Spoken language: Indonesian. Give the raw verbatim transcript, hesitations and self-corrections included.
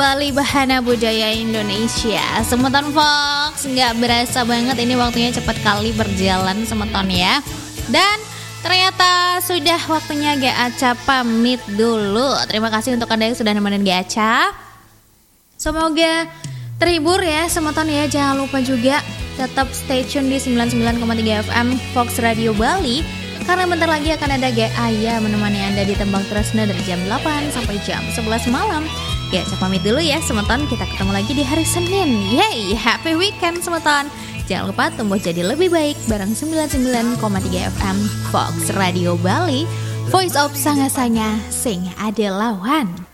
Bali Bahana Budaya Indonesia. Semeton Fox, nggak berasa banget ini waktunya cepat kali berjalan semeton ya. Dan ternyata sudah waktunya G Aca pamit dulu. Terima kasih untuk Anda yang sudah nemenin G Aca. Semoga terhibur ya semeton ya. Jangan lupa juga tetap stay tune di sembilan puluh sembilan koma tiga F M Fox Radio Bali, karena bentar lagi akan ada G Aya menemani Anda di Tembang Tresna dari jam delapan sampai jam sebelas malam. Ya, saya pamit dulu ya semeton. Kita ketemu lagi di hari Senin. Yeay, happy weekend semeton. Jangan lupa tumbuh jadi lebih baik bareng sembilan puluh sembilan koma tiga F M Fox Radio Bali, Voice of Sanga-Sanga Sing Ade Lawan.